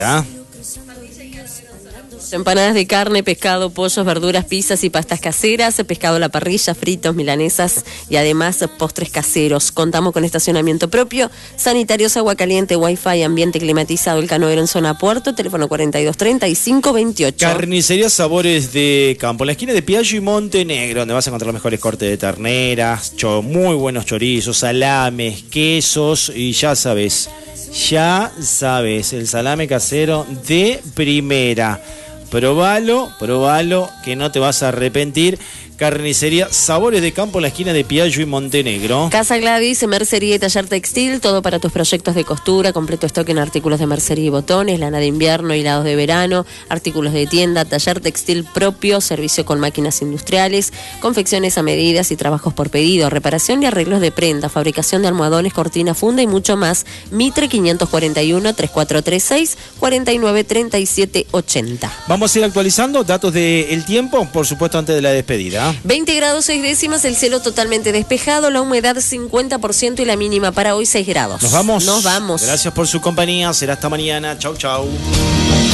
¿Ah? Empanadas de carne, pescado, pollos, verduras, pizzas y pastas caseras, pescado a la parrilla, fritos, milanesas y además postres caseros. Contamos con estacionamiento propio, sanitarios, agua caliente, wifi, ambiente climatizado, El Canoero en zona Puerto, teléfono 4235-28. Carnicería Sabores de Campo, en la esquina de Piaggio y Montenegro, donde vas a encontrar los mejores cortes de terneras, muy buenos chorizos, salames, quesos y ya sabes, el salame casero de primera. Probalo, que no te vas a arrepentir. Carnicería Sabores de Campo en la esquina de Piaggio y Montenegro. Casa Gladys, mercería y taller textil, todo para tus proyectos de costura, completo stock en artículos de mercería y botones, lana de invierno, hilados de verano, artículos de tienda, taller textil propio, servicio con máquinas industriales, confecciones a medidas y trabajos por pedido, reparación y arreglos de prenda, fabricación de almohadones, cortina, funda y mucho más. Mitre 541-3436-493780. Vamos a ir actualizando datos del tiempo, por supuesto, antes de la despedida. 20 grados 6 décimas, el cielo totalmente despejado, la humedad 50% y la mínima para hoy 6 grados. Nos vamos. Nos vamos. Gracias por su compañía, será hasta mañana. Chau, chau.